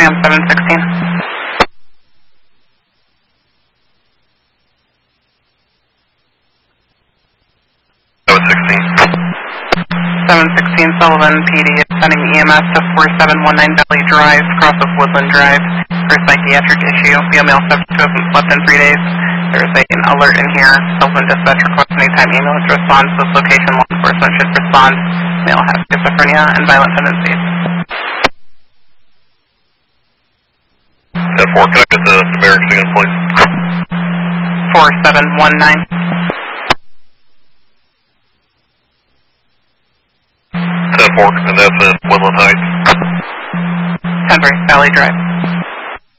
on 716. 716 Sullivan PD is sending EMS to 4719 Valley Drive, cross of Woodland Drive, for a psychiatric issue. Female subject who hasn't slept in 3 days. There is an alert in here. Sullivan dispatch requests anytime ambulance responds to this location. Law enforcement should respond. Male has schizophrenia and violent tendencies. 10-4, can I get the numerics again, please? 4719. 10-4, and that's in Woodland Heights. Tenbury Valley Drive.